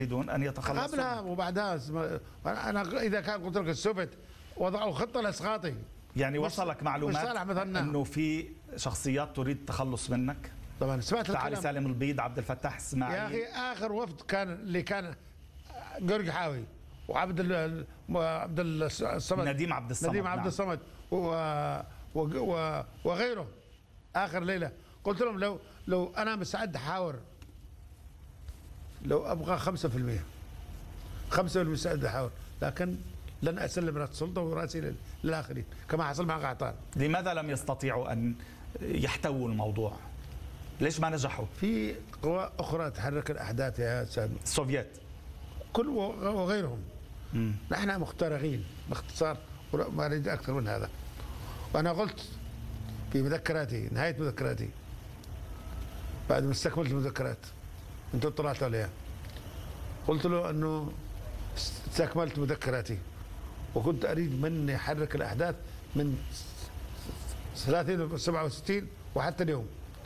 يريدون أن يتخلصوا قبلها وبعدها. أنا إذا كان قلت لك السوفيت وضعوا خطة لإسقاطي. يعني وصلك معلومات أنه في شخصيات تريد التخلص منك؟ طبعا سمعت الكلام. علي سالم البيض، عبد الفتاح اسماعيل. يا أخي آخر وفد كان جورج حاوي وعبد الصمد، نديم عبد الصمد وغيره. آخر ليلة قلت لهم لو أنا مستعد أحاور، لو أبغى 5% مستعد أحاور، لكن لن أسلم رأس السلطة ورأسي للآخرين كما حصل مع قحطان. لماذا لم يستطيعوا أن يحتووا الموضوع؟ ليش ما نجحوا؟ في قوى أخرى تحرك الأحداث يا سيد. السوفيات كل وغيرهم. نحن مخترقين باختصار، ما أريد أكثر من هذا. وأنا قلت في مذكراتي، نهاية مذكراتي، بعد ما استكملت المذكرات أنتم اطلعتوا عليها، قلت له أنه استكملت مذكراتي وكنت أريد من يحرك الأحداث من 67 وحتى اليوم،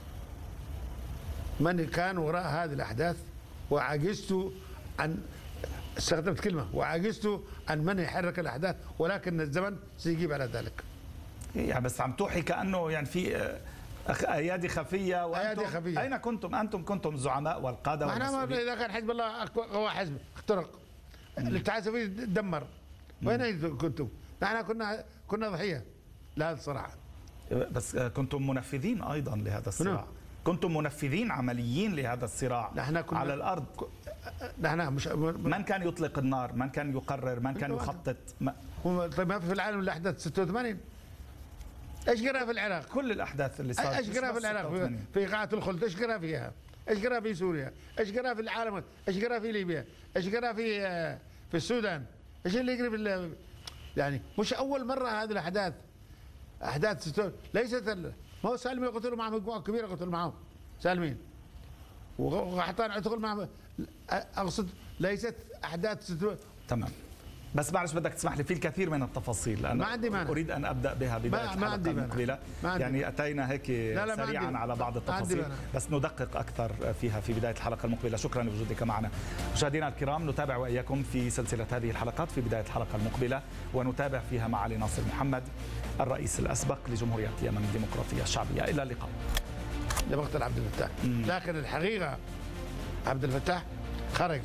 من كان وراء هذه الأحداث، وعجزت عن، استخدمت كلمة، وعجزت عن من يحرك الأحداث، ولكن الزمن سيجيب على ذلك. يعني بس عم توحي كأنه يعني في أيادي خفية. أيادي خفية. أين كنتم؟ أنتم كنتم الزعماء والقادة والمسؤولين. إذا كان حزب الله قوى حزب اخترق، الاتحاد السوفيتي دمر، وين كنتم؟ نحن كنا ضحية لهذا الصراع. بس كنتم منفذين أيضا لهذا الصراع. كنتم منفذين عمليين لهذا الصراع على الأرض. نحن مش من كان يطلق النار؟ من كان يقرر؟ من كان يخطط؟ طيب ما في العالم اللي أحدث 86؟ ايش قرا في العراق؟ كل الاحداث اللي صارت. ايش قرا في العراق؟ في قاعة الخلد، ايش قرا فيها؟ ايش قرا في سوريا؟ ايش قرا في العالم؟ ايش قرا في ليبيا؟ ايش قرا في السودان؟ ايش اللي يقرا في يعني مش اول مرة هذه الاحداث. احداث ليست ما هو سالمين قتلوا معهم مجموعة كبيرة، قتلوا معهم سالمين وقحطان اعتقل معهم. اقصد ليست احداث تمام. بس معلش بدك تسمح لي في الكثير من التفاصيل، لأن ما عندي مانع. أريد أن أبدأ بها بداية الحلقة المقبلة. يعني أتينا هيك سريعا على بعض التفاصيل، بس ندقق أكثر فيها في بداية الحلقة المقبلة. شكرا لوجودك معنا. مشاهدينا الكرام، نتابع وإياكم في سلسلة هذه الحلقات في بداية الحلقة المقبلة، ونتابع فيها مع علي ناصر محمد الرئيس الأسبق لجمهورية اليمن الديمقراطية الشعبية. إلى اللقاء. لمقتل عبد الفتاح. لكن الحقيقة عبد الفتاح خرج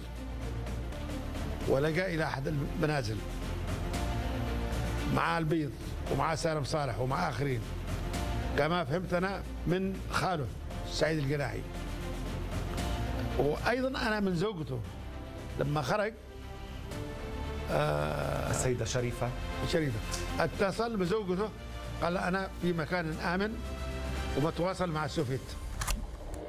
ولجأ إلى أحد المنازل مع البيض ومع سالم صالح ومع آخرين، كما فهمت أنا من خاله سعيد الجناحي، وأيضا أنا من زوجته لما خرج السيدة شريفة اتصل بزوجته، قال أنا في مكان آمن وبتواصل مع السوفيت.